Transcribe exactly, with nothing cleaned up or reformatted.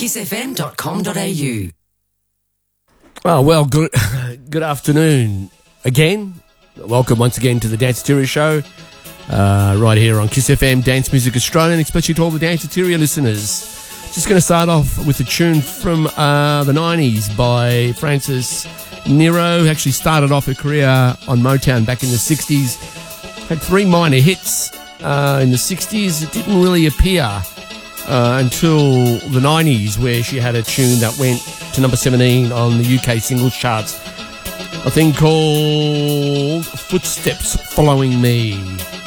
kiss f m dot com dot a u. Oh, well, good good afternoon again. Welcome once again to the Danceteria Show, uh, right here on Kiss F M, Dance Music Australia, and especially to all the Danceteria listeners. Just going to start off with a tune from uh, the nineties by Frances Nero, who actually started off her career on Motown back in the sixties. Had three minor hits uh, in the sixties. It didn't really appear uh, until the nineties, where she had a tune that went to number seventeen on the U K singles charts. A thing called Footsteps Following Me.